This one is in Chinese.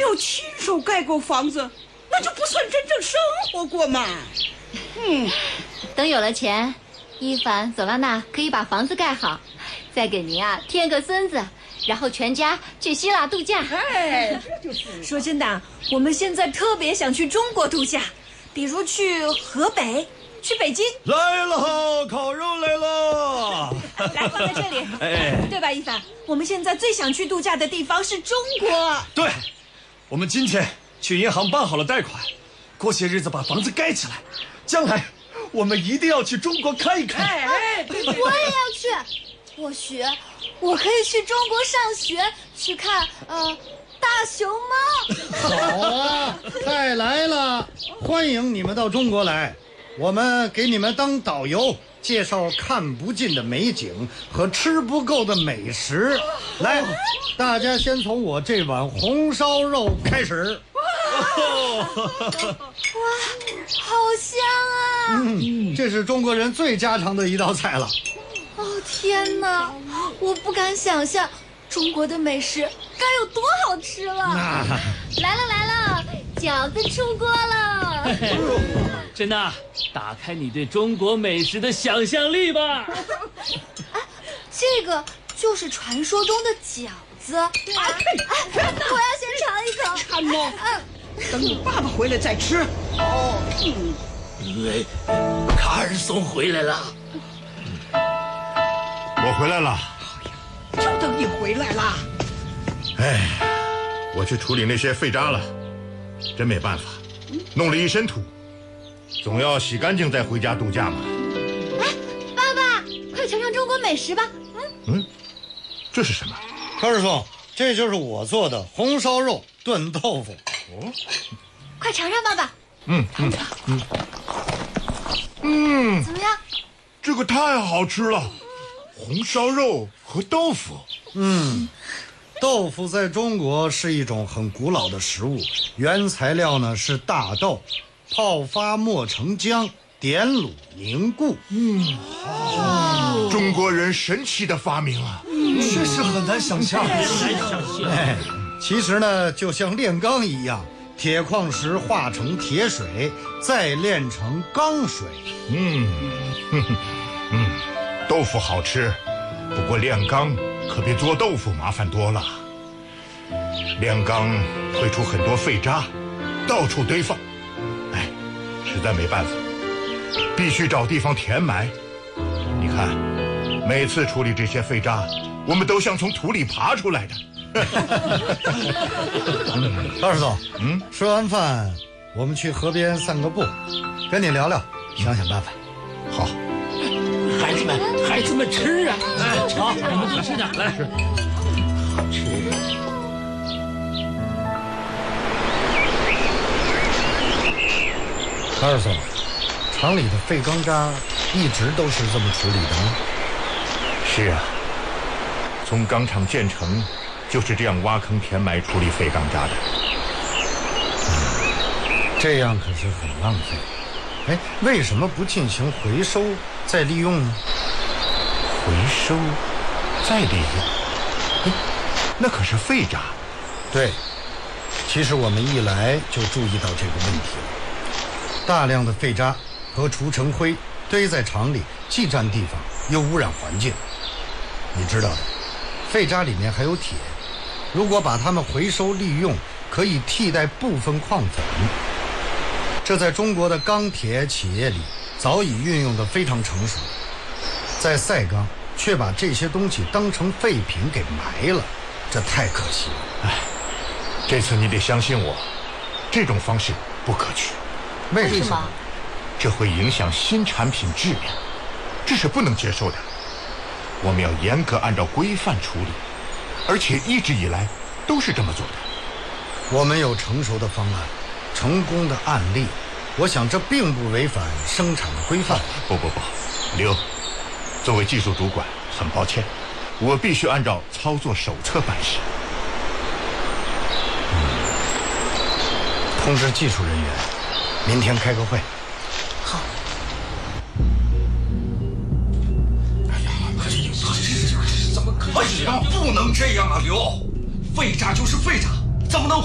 有亲手盖过房子，那就不算真正生活过嘛。 等有了钱，伊凡、索拉娜可以把房子盖好，再给您添个孙子，然后全家去希腊度假。 哎，这就是。 说真的，我们现在特别想去中国度假，比如去河北，去北京。 来了，烤肉来了！ 来，放在这里。 哎， 对吧，伊凡？我们现在最想去度假的地方是中国。 对，我们今天去银行办好了贷款，过些日子把房子盖起来，将来我们一定要去中国看一看。 哎，对对。 我也要去。或许我可以去中国上学，去看大熊猫。 好啊，太来了，欢迎你们到中国来，我们给你们当导游，介绍看不尽的美景和吃不够的美食。来，大家先从我这碗红烧肉开始。 哇，好香啊！ 这是中国人最家常的一道菜了。 哦天哪，我不敢想象中国的美食该有多好吃了。 来了，饺子出锅了！ 珍娜，打开你对中国美食的想象力吧。 这个就是传说中的饺子。我要先尝一口。 看嘛，等你爸爸回来再吃。 卡尔松回来了。 我回来了。 就等你回来啦。 哎，我去处理那些废渣了，真没办法，弄了一身土，总要洗干净再回家度假嘛。 爸爸，快尝尝中国美食吧。 这是什么？ 二叔，这就是我做的红烧肉炖豆腐。 快尝尝，爸爸。怎么样？ 这个太好吃了，红烧肉和豆腐。 豆腐在中国是一种很古老的食物，原材料呢是大豆，泡发磨成浆，点卤凝固。 中国人神奇的发明啊！ 确实很难想象。 其实呢，就像炼钢一样，铁矿石化成铁水，再炼成钢水。 豆腐好吃，不过炼钢可比做豆腐麻烦多了。炼钢会出很多废渣，到处堆放，实在没办法，必须找地方填埋。你看，每次处理这些废渣，我们都像从土里爬出来的。 二师总，吃完饭我们去河边散个步，跟你聊聊，想想办法。 好。 孩子们吃啊！好，你们多吃点，来。好吃。 二总，厂里的废钢渣一直都是这么处理的吗？ 是啊，从钢厂建成就是这样挖坑填埋处理废钢渣的。 这样可是很浪费。为什么不进行回收再利用呢？ 回收再利用？那可是废渣。 对，其实我们一来就注意到这个问题了。大量的废渣和除尘灰堆在厂里，既占地方又污染环境。你知道的，废渣里面还有铁，如果把它们回收利用，可以替代部分矿粉。这在中国的钢铁企业里早已运用得非常成熟，在赛钢却把这些东西当成废品给埋了，这太可惜了。 这次你得相信我，这种方式不可取。 为什么？ 这会影响新产品质量，这是不能接受的。我们要严格按照规范处理，而且一直以来都是这么做的。 我们有成熟的方案，成功的案例，我想这并不违反生产的规范。 不，刘，作为技术主管，很抱歉，我必须按照操作手册办事。 通知技术人员，明天开个会。 好。 怎么可以呀？不能这样啊，刘！废渣就是废渣，怎么能